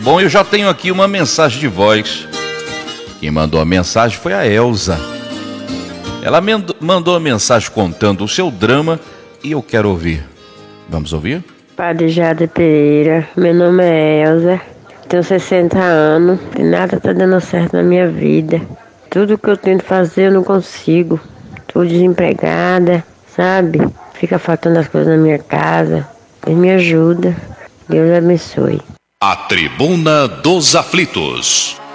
Bom, eu já tenho aqui uma mensagem de voz. Quem mandou a mensagem foi a Elza. Ela mandou a mensagem contando o seu drama e eu quero ouvir. Vamos ouvir? Padre Jader Pereira, meu nome é Elza, tenho 60 anos e nada tá dando certo na minha vida. Tudo que eu tento fazer eu não consigo. Tô desempregada, sabe? Fica faltando as coisas na minha casa. Deus me ajuda. Deus abençoe. A Tribuna dos Aflitos.